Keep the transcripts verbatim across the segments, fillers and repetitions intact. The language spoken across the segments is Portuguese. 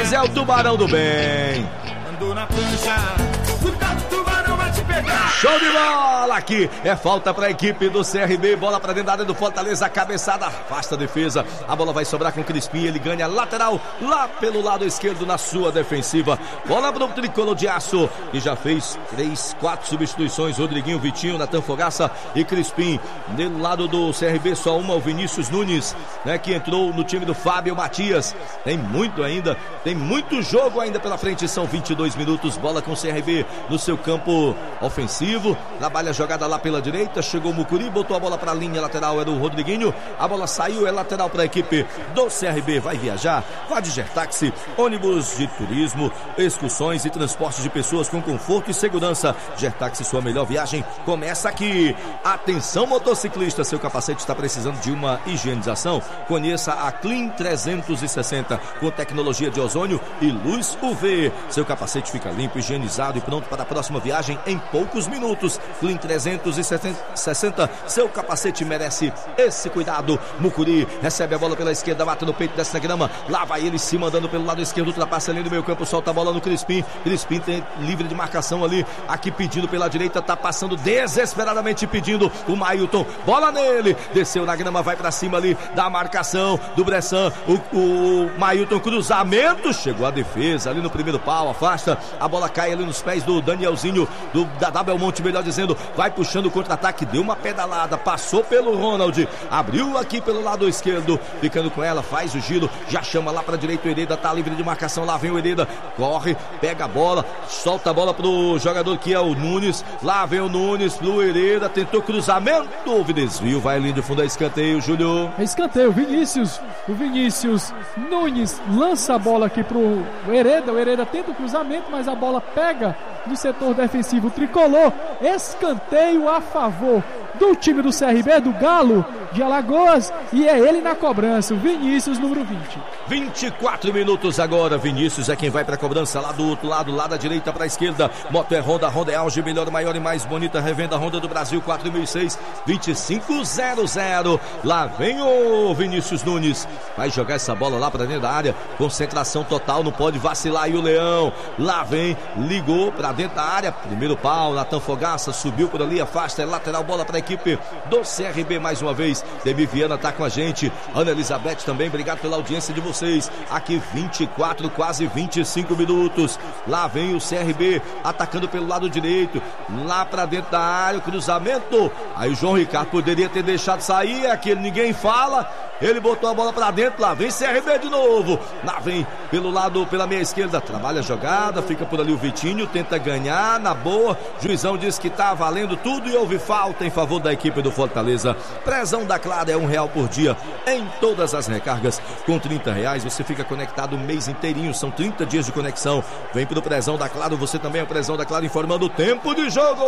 Vinícius é o tubarão do bem. Andou na prancha, cuidado, tubarão vai te pegar. Show de bola aqui, é falta para a equipe do C R B, bola para dentro da área do Fortaleza, a cabeçada, afasta a defesa, a bola vai sobrar com o Crispim, ele ganha lateral, lá pelo lado esquerdo na sua defensiva, bola para o tricolor de aço, que já fez três, quatro substituições, Rodriguinho, Vitinho, Natan Fogaça e Crispim, do lado do C R B só uma, o Vinícius Nunes, né, que entrou no time do Fábio Matias, tem muito ainda, tem muito jogo ainda pela frente, são vinte e dois minutos, bola com o C R B no seu campo ofensivo, trabalha a jogada lá pela direita, chegou o Mucuri, botou a bola para a linha lateral, era o Rodriguinho, a bola saiu, é lateral para a equipe do C R B, vai viajar, vai de Gertaxi, ônibus de turismo, excursões e transporte de pessoas com conforto e segurança. Gertaxi, sua melhor viagem começa aqui. Atenção, motociclista, seu capacete está precisando de uma higienização? Conheça a Clean trezentos e sessenta, com tecnologia de ozônio e luz U V. Seu capacete fica limpo, higienizado e pronto para a próxima viagem em poucos minutos. Clean trezentos e sessenta, seu capacete merece esse cuidado. Mucuri recebe a bola pela esquerda, mata no peito dessa grama, lá vai ele se mandando pelo lado esquerdo, ultrapassa ali no meio campo, solta a bola no Crispim, Crispim tem livre de marcação ali, aqui pedindo pela direita, tá passando desesperadamente pedindo o Mailton, bola nele, desceu na grama, vai pra cima ali da marcação do Bressan, o, o Mailton, cruzamento, chegou a defesa ali no primeiro pau, afasta, a bola cai ali nos pés do Danielzinho, do, da, da Belmonte, melhor dizendo, vai puxando o contra-ataque, deu uma pedalada, passou pelo Ronald, abriu aqui pelo lado esquerdo, ficando com ela, faz o giro, já chama lá pra direita, o Hereda tá livre de marcação, lá vem o Hereda, corre, pega a bola, solta a bola pro jogador que é o Nunes, lá vem o Nunes pro Hereda, tentou cruzamento, houve desvio, vai ali de fundo a escanteio, Júlio. Escanteio, Vinícius, o Vinícius Nunes lança a bola aqui pro Hereda, o Hereda tenta o cruzamento, mas a bola pega do setor defensivo tricolor, escanteio a favor do time do C R B, do Galo de Alagoas, e é ele na cobrança, o Vinícius, número vinte. vinte e quatro minutos agora, Vinícius é quem vai pra cobrança lá do outro lado, lá da direita pra esquerda, moto é Honda, Honda é auge, melhor, maior e mais bonita, revenda Honda do Brasil, quatro mil e seis, vinte e cinco zero zero, lá vem o Vinícius Nunes, vai jogar essa bola lá pra dentro da área, concentração total, não pode vacilar aí o Leão, lá vem, ligou pra dentro da área, primeiro pau, Natan Fogaça, subiu por ali, afasta, é lateral, bola pra equipe do C R B mais uma vez, Demi Viana tá com a gente, Ana Elizabeth também, obrigado pela audiência de vocês, aqui vinte e quatro, quase vinte e cinco minutos, lá vem o C R B, atacando pelo lado direito, lá pra dentro da área, cruzamento, aí o João Ricardo poderia ter deixado sair, aquele ninguém fala, ele botou a bola pra dentro, lá vem C R B de novo, lá vem pelo lado, pela meia esquerda, trabalha a jogada, fica por ali o Vitinho, tenta ganhar, na boa, juizão diz que tá valendo tudo e houve falta em favor da equipe do Fortaleza. Prezão da Clara é um real por dia em todas as recargas, com trinta reais você fica conectado o mês inteirinho, são trinta dias de conexão, vem pro Prezão da Clara, você também é o Prezão da Clara informando o tempo de jogo.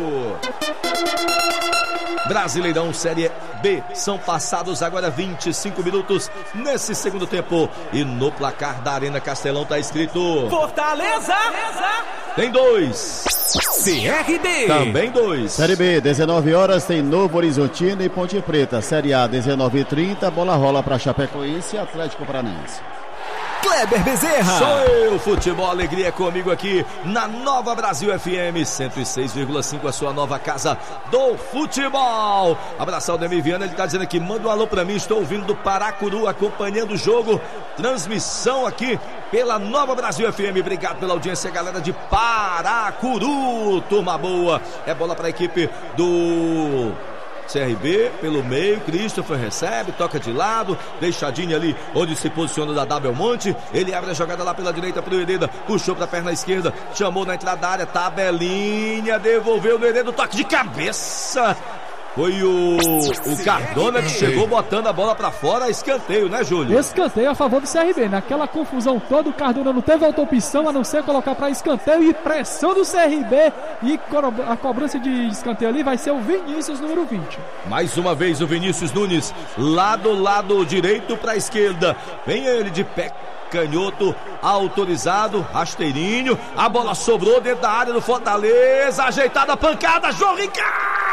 Brasileirão Série B, são passados agora vinte e cinco minutos nesse segundo tempo e no placar da Arena Castelão tá escrito Fortaleza tem dois, C R B também dois. Série B, dezenove horas, tem Novo Horizontino e Ponte Preta. Série A, dezenove e trinta, bola rola para Chapecoense e Atlético Paranaense. Kleber Bezerra. Sou eu, futebol, alegria comigo aqui na Nova Brasil F M cento e seis vírgula cinco, a sua nova casa do futebol. Abração do Demi Viana, ele tá dizendo aqui, manda um alô pra mim, estou ouvindo do Paracuru, acompanhando o jogo, transmissão aqui pela Nova Brasil F M, obrigado pela audiência, galera de Paracuru, turma boa, é bola pra equipe do C R B, pelo meio, Christopher recebe, toca de lado, deixadinho ali onde se posiciona o Dadá Belmonte, ele abre a jogada lá pela direita pro Hereda, puxou pra perna esquerda, chamou na entrada da área, tabelinha, devolveu no Hereda, toque de cabeça, foi o, o Cardona que chegou botando a bola pra fora, escanteio, né, Júlio? Escanteio a favor do C R B, naquela confusão toda, o Cardona não teve outra opção a não ser colocar pra escanteio e pressão do C R B, e a cobrança de escanteio ali vai ser o Vinícius, número vinte. Mais uma vez o Vinícius Nunes, lá do lado direito pra esquerda, vem ele de pé canhoto, autorizado, rasteirinho, a bola sobrou dentro da área do Fortaleza, ajeitada a pancada, João Ricardo!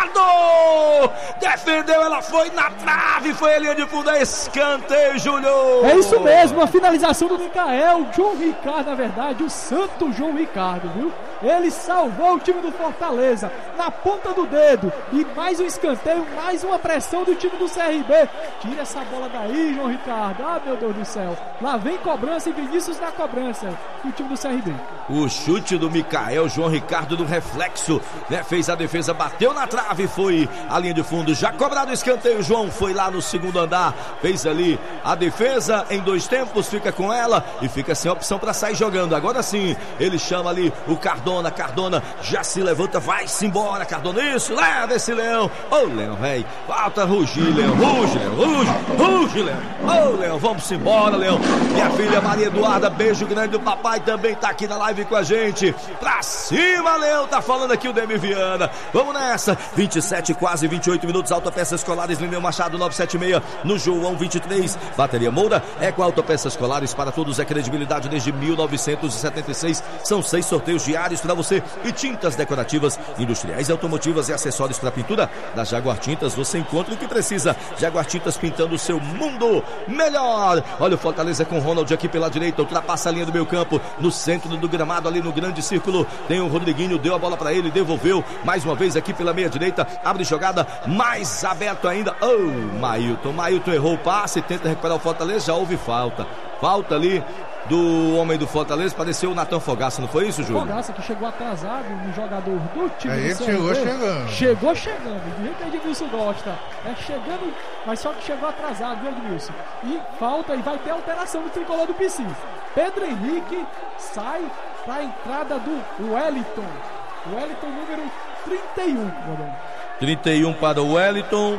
Ricardo! Defendeu, ela foi na trave, foi a linha de fundo, é escanteio, Júlio! É isso mesmo, a finalização do Micael, João Ricardo, na verdade, o santo João Ricardo, viu? Ele salvou o time do Fortaleza na ponta do dedo. E mais um escanteio, mais uma pressão do time do C R B. Tira essa bola daí, João Ricardo. Ah, meu Deus do céu. Lá vem cobrança e Vinícius na cobrança. E o time do C R B. O chute do Micael, João Ricardo no reflexo, né? Fez a defesa, bateu na trave, foi a linha de fundo. Já cobrado o escanteio, João foi lá no segundo andar. Fez ali a defesa em dois tempos, fica com ela e fica sem opção para sair jogando. Agora sim, ele chama ali o Cardona. Cardona já se levanta, vai-se embora, Cardona, isso, leva esse Leão. Ô, oh, Leão, velho, falta rugir, Leão, ruge, Leão, ruge, ruge, Leão. Ô, oh, Leão, vamos embora, Leão. Minha filha Maria Eduarda, beijo grande do papai, também tá aqui na live com a gente. Pra cima, Leão, tá falando aqui o Demi Viana. Vamos nessa, vinte e sete, quase vinte e oito minutos, Autopeças Escolares, Lineu Machado, novecentos e setenta e seis, no João vinte e três. Bateria Moura, é com Autopeças Escolares, para todos é credibilidade desde mil novecentos e setenta e seis. São seis sorteios diários para você e tintas decorativas, industriais, automotivas e acessórios para pintura. Da Jaguar Tintas você encontra o que precisa. Jaguar Tintas, pintando o seu mundo melhor. Olha o Fortaleza com o Ronald aqui pela direita, ultrapassa a linha do meio campo, no centro do gramado, ali no grande círculo, tem o Rodriguinho, deu a bola para ele, devolveu, mais uma vez aqui pela meia direita, abre jogada, mais aberto ainda, oh, Mailton, Mailton errou o passe, tenta recuperar o Fortaleza, já houve falta, falta ali do homem do Fortaleza, pareceu o Natan Fogaça, não foi isso, Júlio? Fogaça, que chegou atrasado no jogador do time Aí do C R B. chegou chegando. Chegou chegando, do jeito que Edmilson gosta. É chegando, mas só que chegou atrasado, viu, Edmilson? E falta, e vai ter alteração do tricolor do P C. Pedro Henrique sai para a entrada do Wellington. Wellington número trinta e um, Godão. trinta e um para o Wellington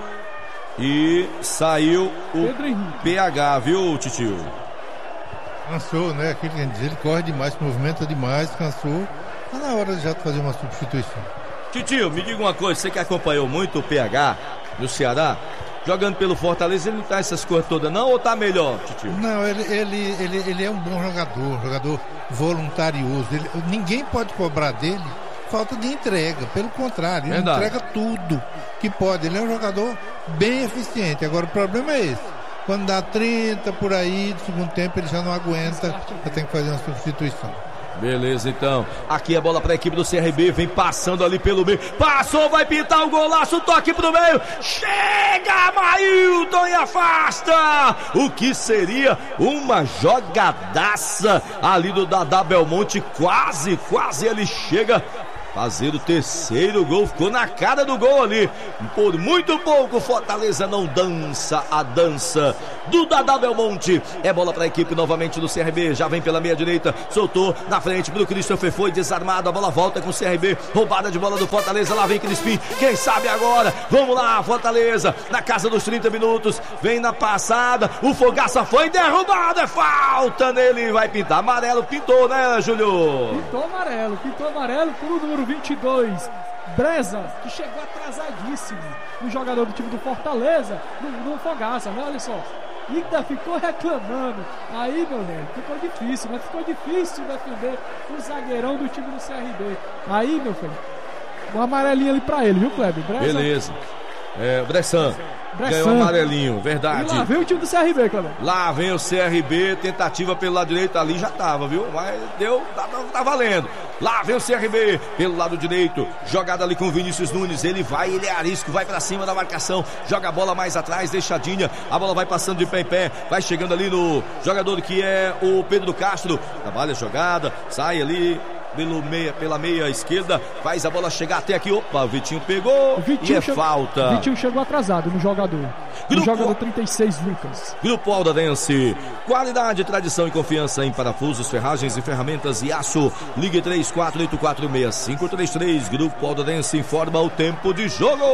e saiu o Pedro Henrique. P H, viu, Titio? Cansou, né? Aquilo que a gente diz, ele corre demais, movimenta demais, cansou. Tá na hora já de fazer uma substituição. Titio, me diga uma coisa, você que acompanhou muito o P H no Ceará, jogando pelo Fortaleza, ele não tá essas coisas todas não, ou tá melhor, Titio? Não, ele, ele, ele, ele é um bom jogador, jogador voluntarioso. Ele, ninguém pode cobrar dele falta de entrega, pelo contrário, ele Verdade. entrega tudo que pode. Ele é um jogador bem eficiente. Agora o problema é esse. Quando dá trinta por aí, do segundo tempo ele já não aguenta, já tem que fazer uma substituição. Beleza, então. Aqui a bola para a equipe do C R B, vem passando ali pelo meio. Passou, vai pintar o golaço, toque pro meio. Chega, Mailton, e afasta. O que seria uma jogadaça ali do Dadá Belmonte. Quase, quase ele chega. Fazer o terceiro gol, ficou na cara do gol ali. Por muito pouco, Fortaleza não dança a dança do Dadá Belmonte. É bola para a equipe novamente do C R B. Já vem pela meia direita, soltou na frente pro Christopher, foi desarmado. A bola volta com o C R B. Roubada de bola do Fortaleza. Lá vem Crispim. Quem sabe agora? Vamos lá, Fortaleza. Na casa dos trinta minutos. Vem na passada. O Fogaça foi derrubado. É falta nele. Vai pintar amarelo. Pintou, né, Júlio? Pintou amarelo. Pintou amarelo pro número vinte e dois. Breza, que chegou atrasadíssimo. O jogador do time do Fortaleza, no, no Fogaça, né? Olha só. E ainda ficou reclamando. Aí, meu velho, ficou difícil, mas ficou difícil defender o zagueirão do time do C R B. Aí, meu filho, um amarelinho ali pra ele, viu, Kleber? Breza. Beleza. É, Bressan. Bressan. Ganhou amarelinho, verdade. E lá vem o time do C R B, Kleber. Lá vem o C R B, tentativa pelo lado direito, ali já tava, viu? Mas deu, tá, tá valendo. Lá vem o C R B, pelo lado direito, jogada ali com o Vinícius Nunes, ele vai, ele é arisco, vai pra cima da marcação, joga a bola mais atrás, deixadinha, a bola vai passando de pé em pé, vai chegando ali no jogador que é o Pedro Castro, trabalha a jogada, sai ali pelo meia, pela meia esquerda, faz a bola chegar até aqui, opa, o Vitinho pegou, Vitinho e é che... falta. Vitinho chegou atrasado no jogador. Grupo... No jogador trinta e seis, Lucas. Grupo Aldadense, qualidade, tradição e confiança em parafusos, ferragens e ferramentas e aço. Ligue três quatro oito quatro seis cinco três três. Grupo Aldadense informa o tempo de jogo.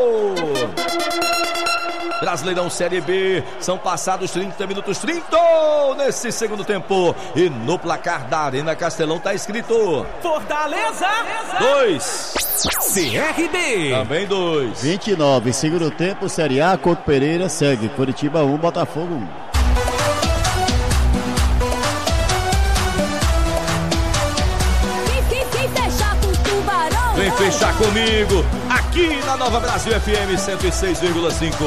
Brasileirão Série B, são passados trinta minutos, trinta nesse segundo tempo. E no placar da Arena Castelão tá escrito Fortaleza dois, C R B também dois. vinte e nove, segundo tempo, Série A, Couto Pereira segue. Curitiba um, Botafogo um. Vem fechar comigo aqui na Nova Brasil F M cento e seis vírgula cinco.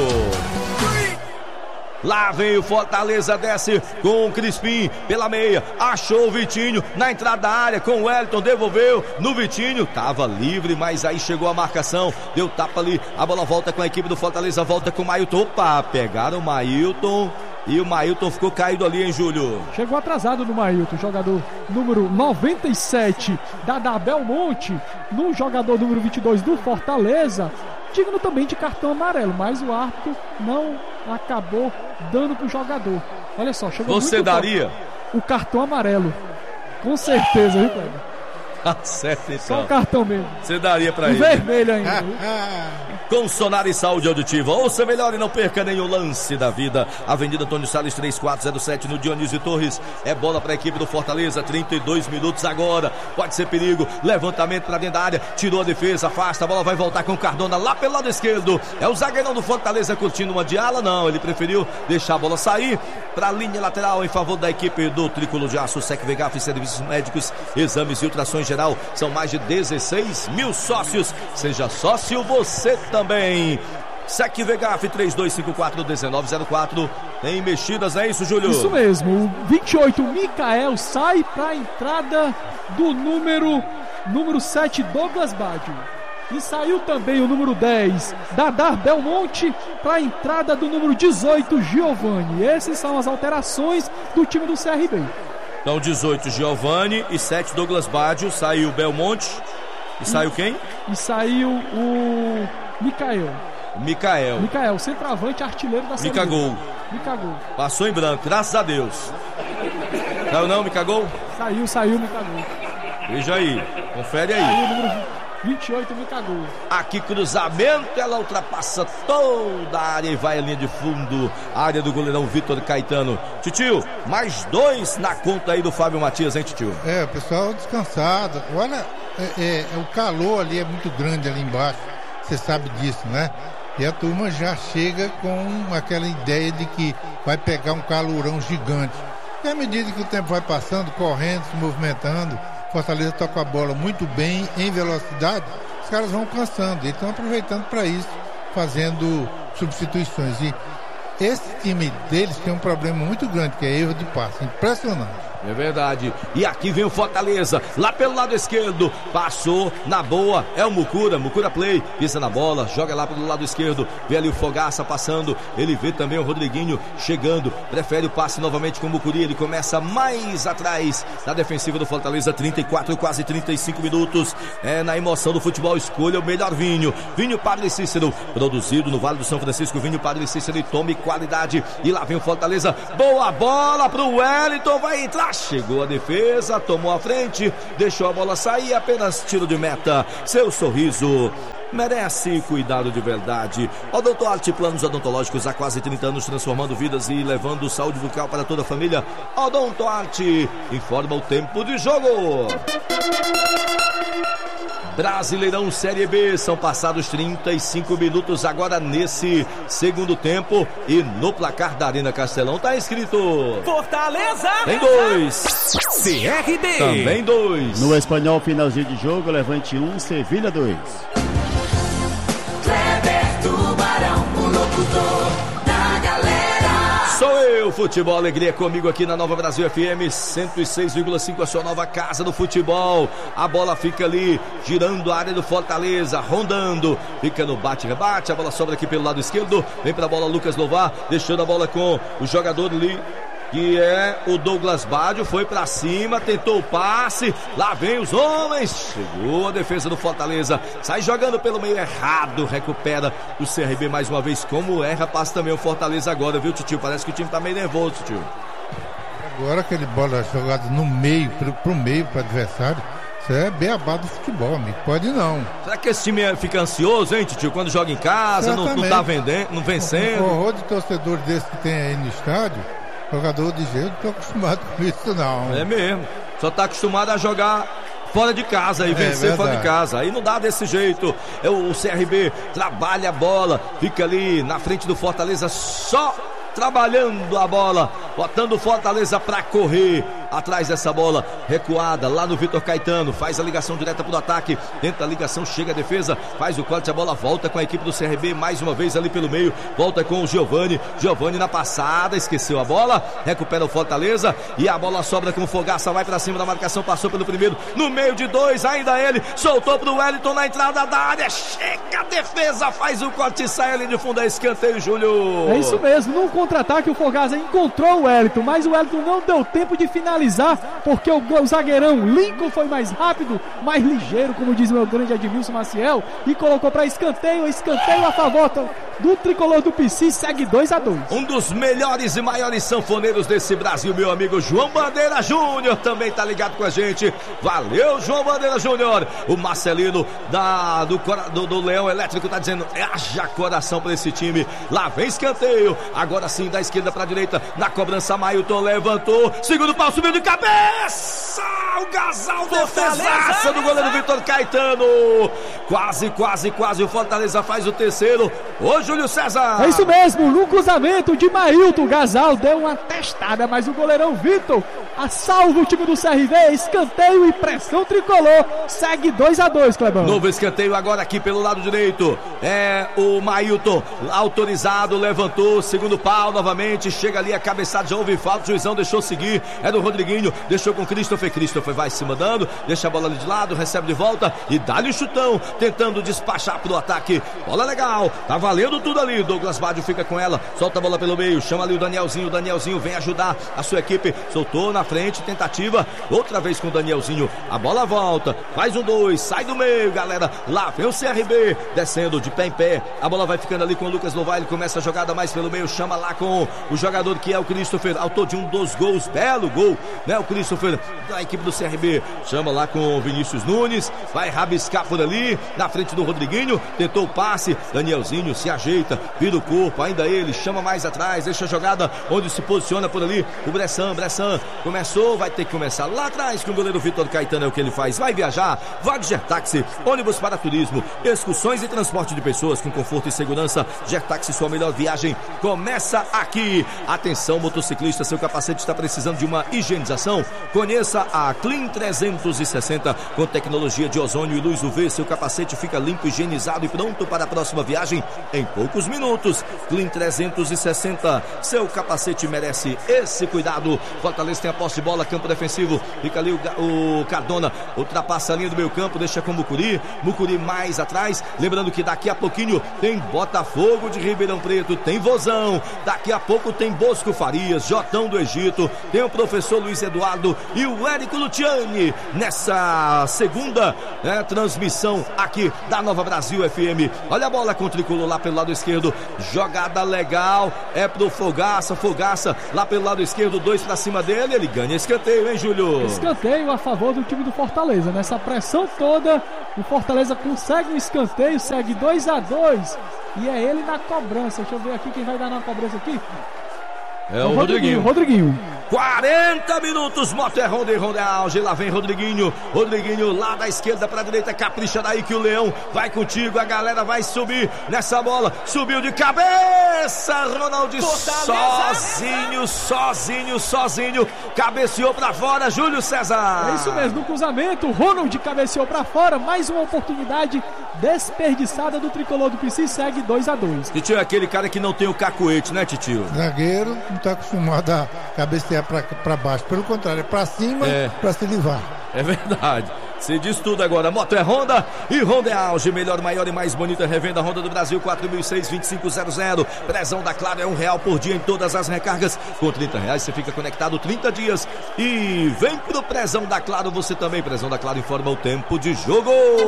Lá vem o Fortaleza, desce com o Crispim pela meia, achou o Vitinho na entrada da área com o Wellington, devolveu no Vitinho, tava livre, mas aí chegou a marcação, deu tapa ali, a bola volta com a equipe do Fortaleza, volta com o Mailton, opa, pegaram o Mailton e o Mailton ficou caído ali, hein, Júlio? Chegou atrasado no Mailton, jogador número noventa e sete da da Belmonte, no jogador número vinte e dois do Fortaleza, digno também de cartão amarelo, mas o árbitro não acabou dando pro jogador. Olha só, chegou Você muito daria? O cartão amarelo. Com certeza, viu, Cleber? Tá certo, então. Só o cartão mesmo. Você daria pra o ele? vermelho ainda. Com Sonar e Saúde Auditiva. Ouça melhor e não perca nenhum lance da vida. Avenida Antônio Salles três quatro zero sete no Dionísio Torres. É bola para a equipe do Fortaleza. trinta e dois minutos agora. Pode ser perigo. Levantamento para dentro da área. Tirou a defesa, afasta. A bola vai voltar com o Cardona lá pelo lado esquerdo. É o zagueirão do Fortaleza curtindo uma de ala. Não, ele preferiu deixar a bola sair para a linha lateral em favor da equipe do Tricolor de Aço. Sec Vegaf, serviços médicos, exames e ultrações geral. São mais de dezesseis mil sócios. Seja sócio você também. Sec Vegaf três dois cinco quatro um nove zero quatro. Tem mexidas, é isso, Júlio? Isso mesmo. O vinte e oito, Micael, sai para a entrada do número número sete, Douglas Baggio. E saiu também o número dez, Dadar Belmonte, para a entrada do número dezoito, Giovani. Essas são as alterações do time do C R B. Então dezoito, Giovani e sete, Douglas Baggio. Saiu Belmonte. E, e saiu quem? E saiu o Micael. Micael. Micael, centroavante, artilheiro da série. Micagol. Micagol. Passou em branco, graças a Deus. Saiu não, Micagol? Saiu, saiu, Micagol. Veja aí, confere aí. Saiu o número vinte e oito, Micagol. Aqui cruzamento, ela ultrapassa toda a área e vai à linha de fundo. A área do goleirão Vitor Caetano. Titio, mais dois na conta aí do Fábio Matias, hein, Titio? É, o pessoal descansado. Olha, é, é, o calor ali é muito grande ali embaixo. Você sabe disso, né? E a turma já chega com aquela ideia de que vai pegar um calorão gigante. E à medida que o tempo vai passando, correndo, se movimentando, Fortaleza toca a bola muito bem, em velocidade, os caras vão cansando. E estão aproveitando para isso, fazendo substituições. E esse time deles tem um problema muito grande, que é erro de passe. Impressionante. É verdade. E aqui vem o Fortaleza, lá pelo lado esquerdo, passou na boa, é o Mucura, Mucura play, pisa na bola, joga lá pelo lado esquerdo, vê ali o Fogaça passando, ele vê também o Rodriguinho chegando, prefere o passe novamente com o Mucuri, ele começa mais atrás na defensiva do Fortaleza, trinta e quatro, quase trinta e cinco minutos, é na emoção do futebol, escolha o melhor vinho, vinho Padre Cícero, produzido no Vale do São Francisco, vinho Padre Cícero, e tome qualidade, e lá vem o Fortaleza, boa bola pro Wellington, vai entrar. Chegou a defesa, tomou a frente, deixou a bola sair, apenas tiro de meta. Seu sorriso merece cuidado de verdade. Odonto Arte, planos odontológicos há quase trinta anos, transformando vidas e levando saúde bucal para toda a família. Odonto Arte informa o tempo de jogo. Brasileirão Série B, são passados trinta e cinco minutos agora nesse segundo tempo e no placar da Arena Castelão tá escrito Fortaleza tem dois, C R B também dois. No Espanhol, finalzinho de jogo, Levante um, Sevilha dois. Kleber Tubarão, o locutor da galera. Sou eu, Futebol Alegria, comigo aqui na Nova Brasil F M cento e seis vírgula cinco, a sua nova casa do futebol. A bola fica ali, girando a área do Fortaleza, rondando, fica no bate-rebate, a bola sobra aqui pelo lado esquerdo, vem pra bola Lucas Louvar, deixando a bola com o jogador ali, que é o Douglas Baggio, foi pra cima, tentou o passe, lá vem os homens, chegou a defesa do Fortaleza, sai jogando pelo meio errado, recupera o C R B mais uma vez, como erra, passa também o Fortaleza agora, viu, Titio? Parece que o time tá meio nervoso, Titio. Agora aquele bola jogada no meio, pro, pro meio, pro adversário, isso é beabá do futebol, amigo, pode não. Será que esse time fica ansioso, hein, Titio, quando joga em casa, não, não tá vendendo, não vencendo? O horror de torcedor desse que tem aí no estádio, jogador de jeito, não tô acostumado com isso não. É mesmo, só tá acostumado a jogar fora de casa e é, vencer verdade. fora de casa, aí não dá desse jeito. É o, o C R B trabalha a bola, fica ali na frente do Fortaleza, só trabalhando a bola, botando o Fortaleza pra correr. atrás dessa bola, recuada lá no Vitor Caetano, faz a ligação direta pro ataque, tenta a ligação, chega a defesa, faz o corte, a bola volta com a equipe do C R B, mais uma vez ali pelo meio, volta com o Giovani, Giovani na passada, esqueceu a bola, recupera o Fortaleza, e a bola sobra com o Fogaça, vai pra cima da marcação, passou pelo primeiro, no meio de dois, ainda ele, soltou pro Wellington na entrada da área, chega a defesa, faz o corte e sai ali de fundo, é escanteio, Júlio. É isso mesmo, no contra-ataque o Fogaça encontrou o Wellington, mas o Wellington não deu tempo de finalizar, porque o, o zagueirão Lincoln foi mais rápido, mais ligeiro, como diz o meu grande Edmilson Maciel, e colocou para escanteio, escanteio a favor do tricolor do P C, segue dois a dois. Um dos melhores e maiores sanfoneiros desse Brasil, meu amigo João Bandeira Júnior, também tá ligado com a gente. Valeu, João Bandeira Júnior. O Marcelino da, do, do, do Leão Elétrico tá dizendo, haja coração pra esse time. Lá vem escanteio, agora sim da esquerda pra direita, na cobrança Mailton levantou, segundo pau, subiu de cabeça, o Gasal, defesaça do goleiro Vitor Caetano. Quase, quase, quase o Fortaleza faz o terceiro. Ô Júlio César. É isso mesmo, no cruzamento de Mailton, Gasal deu uma testada, mas o goleirão Vitor a salva o time do C R B, escanteio e pressão tricolor, segue dois a dois, Clebão. Novo escanteio agora aqui pelo lado direito, é o Mailton autorizado, levantou, segundo pau novamente, chega ali a cabeçada, já houve falta, o juizão deixou seguir, é do Rodriguinho, deixou com Christopher, Christopher vai se mandando, deixa a bola ali de lado, recebe de volta e dá-lhe o chutão, tentando despachar pro ataque, bola legal, tá valendo tudo ali, Douglas Baggio fica com ela, solta a bola pelo meio, chama ali o Danielzinho, o Danielzinho vem ajudar a sua equipe, soltou na frente, tentativa, outra vez com o Danielzinho, a bola volta, faz um dois, sai do meio, galera, lá vem o C R B, descendo de pé em pé, a bola vai ficando ali com o Lucas Louvain, ele começa a jogada mais pelo meio, chama lá com o jogador que é o Christopher, autor de um dos gols, belo gol, né, o Christopher da equipe do C R B, chama lá com o Vinícius Nunes, vai rabiscar por ali, na frente do Rodriguinho, tentou o passe, Danielzinho se ajeita, vira o corpo, ainda ele, chama mais atrás, deixa a jogada onde se posiciona por ali, o Bressan, Bressan, começou, vai ter que começar lá atrás com o goleiro Vitor Caetano, é o que ele faz, vai viajar, Wagner Táxi, ônibus para turismo, excursões e transporte de pessoas com conforto e segurança, Gertaxi, sua melhor viagem, começa aqui. Atenção motociclista, seu capacete está precisando de uma higienização, conheça a Clean trezentos e sessenta, com tecnologia de ozônio e luz U V, seu capacete fica limpo, higienizado e pronto para a próxima viagem em poucos minutos. Clean trezentos e sessenta, seu capacete merece esse cuidado. Fortaleza tem a posse de bola, campo defensivo, fica ali o, o Cardona, ultrapassa a linha do meio campo, deixa com o Mucuri, Mucuri mais atrás, lembrando que daqui a pouquinho tem Botafogo de Ribeirão Preto, tem Vozão, daqui a pouco tem Bosco Farias, Jotão do Egito, tem o professor Luiz Eduardo e o Érico Luciani, nessa segunda né, transmissão aqui da Nova Brasil F M, olha a bola com o tricolor lá pelo lado esquerdo, jogada legal, é pro Fogaça, Fogaça lá pelo lado esquerdo, dois pra cima dele, ele ganha escanteio, hein, Júlio? Escanteio a favor do time do Fortaleza, nessa pressão toda, o Fortaleza consegue um escanteio, segue dois a dois, e é ele na cobrança, deixa eu ver aqui quem vai dar na cobrança aqui. É o Rodriguinho. Rodriguinho. quarenta minutos, moto é Ronda e Ronda é auge, lá vem Rodriguinho, Rodriguinho lá da esquerda pra direita, capricha daí que o Leão vai contigo, a galera vai subir nessa bola, subiu de cabeça, Ronaldo sozinho, sozinho, sozinho, cabeceou pra fora, Júlio César. É isso mesmo, no cruzamento, Ronald cabeceou pra fora, mais uma oportunidade desperdiçada do tricolor do P C, segue dois a dois. Titio é aquele cara que não tem o cacuete, né, Titio? Zagueiro não está acostumado a cabecear para baixo, pelo contrário, é para cima, é. para se livrar. É verdade. Você diz tudo agora. Moto é Honda e Honda é auge. Melhor, maior e mais bonita revenda Honda do Brasil. quatro mil e seis, vinte e cinco zero zero. Prezão da Claro é um real por dia em todas as recargas. Com trinta reais você fica conectado trinta dias. E vem pro Prezão da Claro você também. Prezão da Claro informa o tempo de jogo.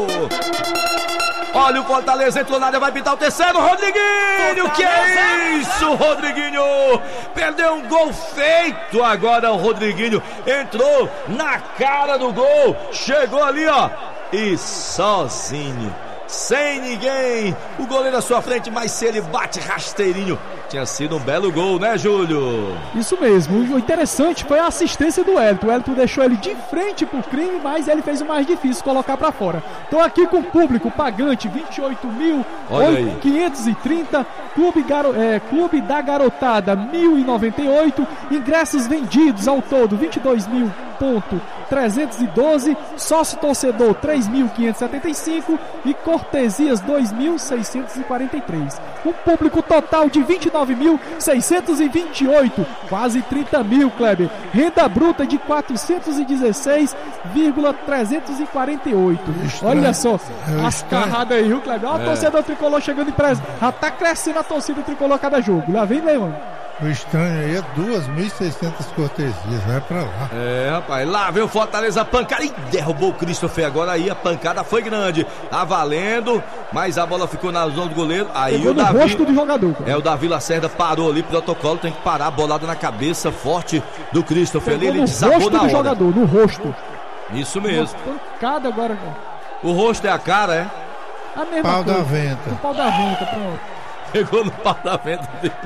Olha o Fortaleza, entrou na área, vai pintar o terceiro, Rodriguinho, que é isso, Rodriguinho, perdeu um gol feito, agora o Rodriguinho entrou na cara do gol, chegou ali, ó, e sozinho, sem ninguém. O goleiro à sua frente, mas se ele bate rasteirinho, tinha sido um belo gol, né, Júlio? Isso mesmo. O interessante foi a assistência do Wellington. O Wellington deixou ele de frente pro crime, mas ele fez o mais difícil, colocar pra fora. Tô aqui com o público pagante, vinte e oito mil quinhentos e trinta. Clube, Garo, é, Clube da Garotada, mil e noventa e oito. Ingressos vendidos ao todo, vinte e dois mil trezentos e doze. Sócio torcedor, três mil quinhentos e setenta e cinco. E cortesias, dois mil seiscentos e quarenta e três. Um público total de vinte e nove mil seiscentos e vinte e oito. Quase trinta mil, Kleber. Renda bruta de quatrocentos e dezesseis mil trezentos e quarenta e oito. Olha só, as carradas aí, viu, Kleber? Olha o torcedor tricolor chegando em presa. Já tá crescendo a torcida tricolor a cada jogo. Lá vem, Leão. O estranho aí é duas mil e seiscentas cortesias, vai pra lá. É, rapaz, lá vem o Fortaleza, a pancada, e derrubou o Christopher. Agora aí a pancada foi grande, tá valendo, mas a bola ficou na zona do goleiro. Aí Pegou o Davi, no rosto do jogador, cara. É, o Davi Lacerda parou ali, protocolo, tem que parar, bolada na cabeça forte do Christopher. Pegou ali, ele no desabou rosto na do hora. jogador, no rosto. Isso mesmo. Uma pancada agora, cara. O rosto é a cara, é? A mesma Pau coisa. da venta. O pau da venta, pronto. Pegou no parlamento dele.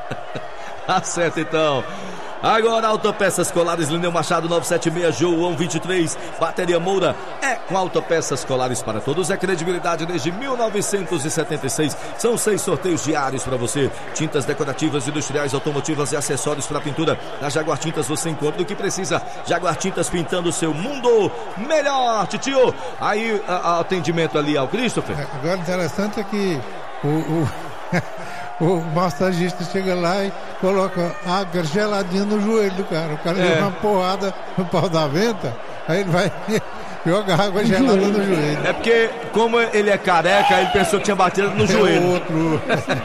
Acerta então. Agora Autopeças Colares, Lineu Machado novecentos e setenta e seis, João vinte e três, Bateria Moura. É com Autopeças Colares para todos, é credibilidade desde mil novecentos e setenta e seis. São seis sorteios diários para você. Tintas decorativas, industriais, automotivas e acessórios para pintura. Na Jaguar Tintas você encontra o que precisa. Jaguar Tintas, pintando o seu mundo melhor, titio. Aí a, a atendimento ali ao Christopher. Agora interessante é que o... o... O massagista chega lá e coloca água geladinha no joelho do cara. O cara É. leva uma porrada no pau da venta, aí ele vai jogar água gelada no joelho. É porque, como ele é careca, ele pensou que tinha batido no É joelho. outro.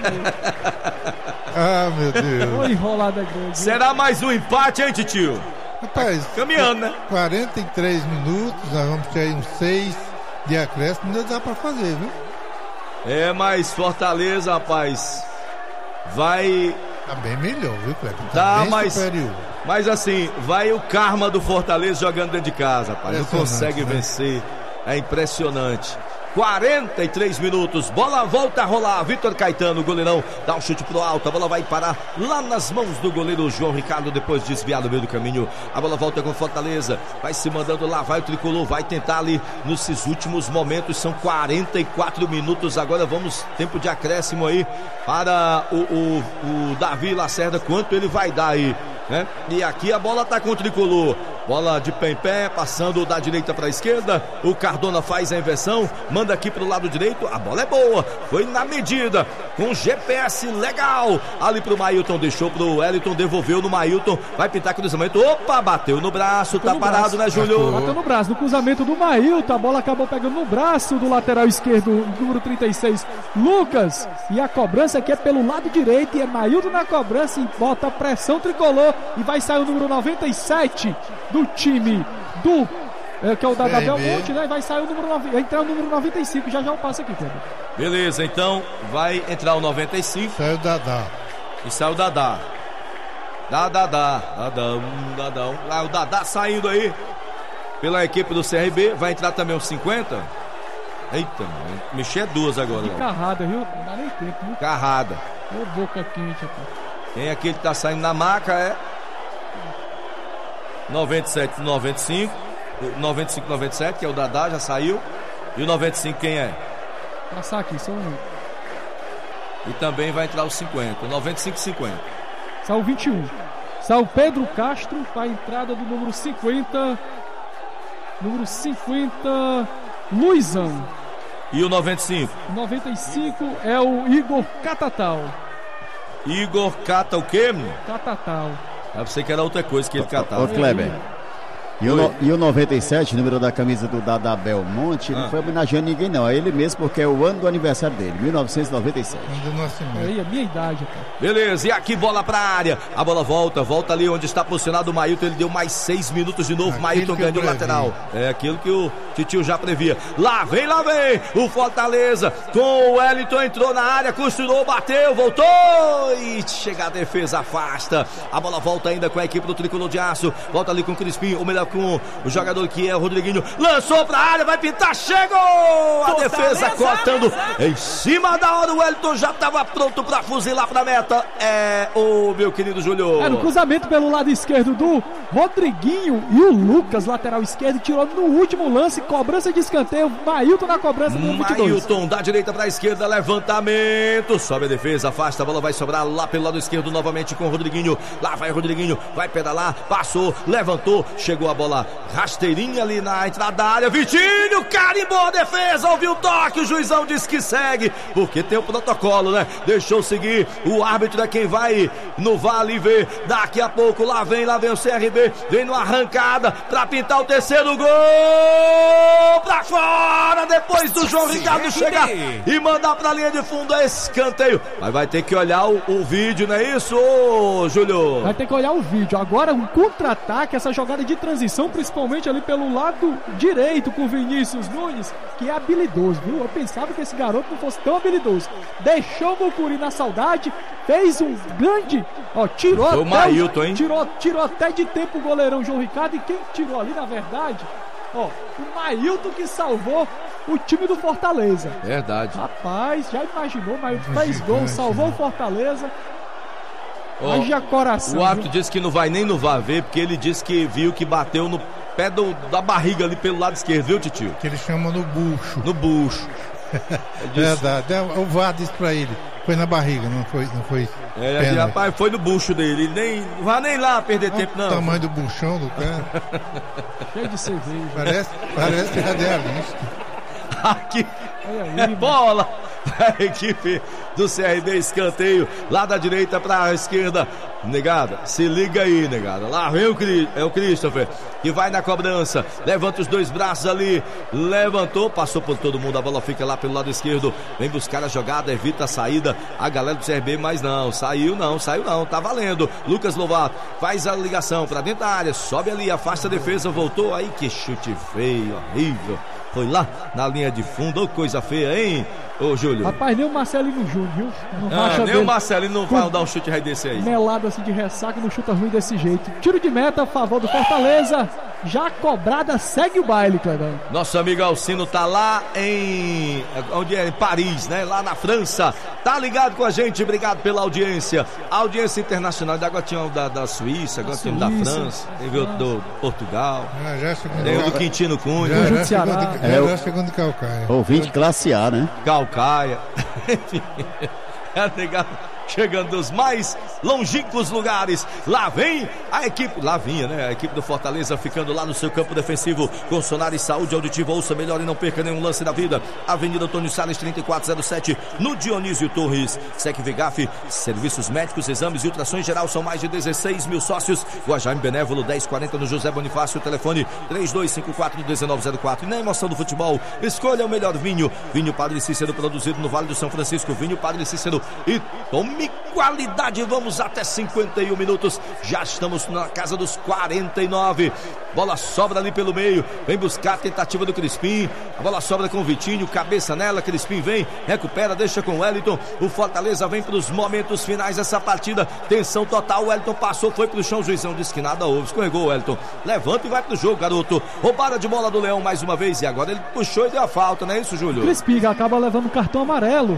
Ah, meu Deus. Ô, enrolada grande. Será mais um empate, hein, titio? Rapaz, Caminhando, né? quarenta e três minutos, nós vamos ter aí uns seis de acréscimo, ainda dá pra fazer, viu? É, mas Fortaleza, rapaz, vai... Tá bem melhor, viu, Cleber? Tá, bem mas- superior. Mas assim, vai o karma do Fortaleza jogando dentro de casa, rapaz. Não Impressionante, consegue né? vencer. É impressionante. quarenta e três minutos, bola volta a rolar. Vitor Caetano, goleirão, dá um chute pro alto. A bola vai parar lá nas mãos do goleiro João Ricardo, depois desviado no meio do caminho. A bola volta com Fortaleza, vai se mandando lá, vai o tricolor, vai tentar ali nesses últimos momentos. São quarenta e quatro minutos. Agora vamos, tempo de acréscimo aí para o, o, o Davi Lacerda. Quanto ele vai dar aí, né? E aqui a bola tá com o tricolor. Bola de pé em pé, passando da direita para a esquerda. O Cardona faz a inversão, manda aqui pro lado direito. A bola é boa, foi na medida, com G P S legal. Ali pro Mailton, deixou pro Wellington, devolveu no Mailton. Vai pintar cruzamento. Opa, bateu no braço, Bateu tá no parado, braço. né, Júlio? Bateu no braço, no cruzamento do Mailton. A bola acabou pegando no braço do lateral esquerdo, número trinta e seis, Lucas. E a cobrança aqui é pelo lado direito. E é Mailton na cobrança e bota a pressão tricolor. E vai sair o número noventa e sete do time do. É, que é o da Bem, Belmonte, né? E vai sair o número nove, vai entrar o número noventa e cinco. Já já eu passo aqui, Pedro. Beleza, então vai entrar o noventa e cinco Saiu o Dadá. e sai o Dadá. Dadá, Dadão, Dadão. Ah, o Dadá saindo aí pela equipe do C R B. Vai entrar também os cinquenta. Eita, mano, mexer duas agora. Léo. Carrada, viu? Não dá nem tempo, viu? Carrada. Ô, boca quente, rapaz. Quem é aquele que tá saindo na maca é noventa e sete, noventa e cinco. noventa e cinco, noventa e sete, que é o Dadá, já saiu. E o noventa e cinco quem é? Passar aqui, só um. E também vai entrar os cinquenta. noventa e cinco, cinquenta. Saiu vinte e um. Saiu Pedro Castro para a entrada do número cinquenta. Número cinquenta, Luizão. E o noventa e cinco? noventa e cinco é o Igor Catatal. Igor cata o quê, menino? Catatal. Eu pensei que era outra coisa que ele Ô, catava. Kleber. E o, Oi. no- e o noventa e sete, número da camisa do Dada Belmonte, Ah. não foi homenageando ninguém, não. É ele mesmo, porque é o ano do aniversário dele, mil novecentos e noventa e sete. Ano do nascimento. Aí, a minha idade, rapaz. Beleza, e aqui bola pra área. A bola volta, volta ali onde está posicionado o Mailton. Ele deu mais seis minutos de novo. Aquilo Mailton que eu ganhou o previ. lateral. É aquilo que o Titio já previa. Lá vem, lá vem o Fortaleza com o Wellington. Entrou na área, costurou, bateu, voltou. E chega a defesa, afasta. A bola volta ainda com a equipe do Tricolor de Aço. Volta ali com o Crispim. O melhor com o jogador que é o Rodriguinho. Lançou pra área, vai pintar, chegou! A defesa cortando em cima da hora. O Wellington já estava pronto pra fuzilar pra meta. É o meu querido Júlio. É no cruzamento pelo lado esquerdo do Rodriguinho e o Lucas, lateral esquerdo, tirou no último lance, cobrança de escanteio. Mailton na cobrança do vinte e dois. Mailton da direita pra esquerda, levantamento, sobe a defesa, afasta, a bola vai sobrar lá pelo lado esquerdo novamente com o Rodriguinho. Lá vai o Rodriguinho, vai pedalar, passou, levantou, chegou a bola rasteirinha ali na entrada da área. Vitinho carimbou a defesa, ouviu o toque, o juizão disse que segue, porque tem o protocolo, né? Deixou seguir, o árbitro é quem vai no vale ver. Daqui a pouco lá vem, lá vem o C R B, vem numa arrancada pra pintar o terceiro gol pra fora, depois do João Ricardo chegar e mandar pra linha de fundo, é escanteio. Mas vai ter que olhar o, o vídeo, não é isso, ô, Júlio? Vai ter que olhar o vídeo. Agora um contra-ataque, essa jogada de transição, principalmente ali pelo lado direito com o Vinícius Nunes, que é habilidoso, viu? Eu pensava que esse garoto não fosse tão habilidoso. Deixou o Mucuri na saudade, fez um grande, ó, tirou Foi até o Mailton, hein? Tirou, tirou até de tempo o goleirão João Ricardo, e quem tirou ali, na verdade, ó, o Mailton, que salvou o time do Fortaleza. Verdade. Rapaz, já imaginou, Mailton fez gol, salvou o Fortaleza. Oh, Haja coração. o árbitro disse que não vai nem no V A R ver, porque ele disse que viu que bateu no pé do, da barriga ali pelo lado esquerdo, viu, Titio? Que ele chama no bucho. No bucho. Verdade, é, o V A R disse pra ele, foi na barriga, não foi, não foi É, ele, rapaz, foi no bucho dele, ele nem, não vai nem lá perder tempo, não. O tamanho do buchão do cara. Cheio de cerveja. Parece, parece radialista. Aqui Aí, é bola a equipe do C R B, escanteio lá da direita pra esquerda. Negada, se liga aí, negada. Lá vem o, é o Christopher, que vai na cobrança, levanta os dois braços ali, levantou, passou por todo mundo, a bola fica lá pelo lado esquerdo, vem buscar a jogada, evita a saída, a galera do C R B, mas não, saiu não, saiu não, tá valendo. Lucas Lovato faz a ligação pra dentro da área, sobe ali, afasta a defesa, voltou, aí que chute feio, horrível. Foi lá na linha de fundo, ô, coisa feia, hein, ô Júlio? Rapaz, nem o Marcelino Júnior, viu? Não Ah, racha nem dele. o Marcelino não vai dar um chute rei desse aí. Melado assim de ressaca, não chuta ruim desse jeito. Tiro de meta a favor do Fortaleza. Já cobrada, segue o baile, Cledão. Nosso amigo Alcino tá lá em... onde é? Em Paris, né? Lá na França. Tá ligado com a gente, obrigado pela audiência. A audiência internacional, agora tinha o da, da Suíça, agora tinha o da França, teve o do Portugal, Já, já segundo tem o do Cal- Quintino Cunha, já, Conjunto já Ceará. segundo, já, É o- já segundo Calcaia. Ouvinte classe A, né? Calcaia, enfim, é legal. Chegando dos mais longínquos lugares. Lá vem a equipe, lá vinha, né? A equipe do Fortaleza ficando lá no seu campo defensivo. Com Sonar e Saúde Auditiva, ouça melhor e não perca nenhum lance da vida. Avenida Antônio Salles, trinta e quatro zero sete, no Dionísio Torres. Sec Vigaf, serviços médicos, exames e ultrações geral, são mais de dezesseis mil sócios. Guajaime Benévolo, dez quarenta no José Bonifácio, telefone três dois cinco quatro, um nove zero quatro. E na emoção do futebol, escolha o melhor vinho. Vinho Padre Cícero, produzido no Vale do São Francisco. Vinho Padre Cícero e tome qualidade. Vamos até cinquenta e um minutos. Já estamos na casa dos quarenta e nove. Bola sobra ali pelo meio. Vem buscar a tentativa do Crispim. A bola sobra com o Vitinho. Cabeça nela. Crispim vem, recupera, deixa com o Wellington. O Fortaleza vem para os momentos finais dessa partida. Tensão total. O Wellington passou, foi pro chão. O juizão disse que nada houve. Escorregou o Wellington. Levanta e vai pro jogo, garoto. Roubada de bola do Leão mais uma vez. E agora ele puxou e deu a falta, não é isso, Júlio? Crispim acaba levando cartão amarelo.